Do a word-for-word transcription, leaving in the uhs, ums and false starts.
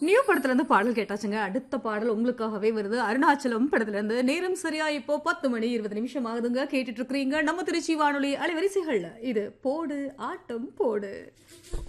New படத்துல இருந்து பாடல் கேட்டாச்சுங்க. அடுத்த பாடல் உங்களுக்காகவே வருது. அருணாச்சலம் படத்துல இருந்து. நேரம் சரியா இப்போ பத்து மணி இருபது நிமிஷம் ஆகுதுங்க. கேட்டுட்டு இருக்கிறீங்க நம்ம திருச்சி வானொலி அலைவரிசைகள்ல. இது போடு ஆட்டம் போடு.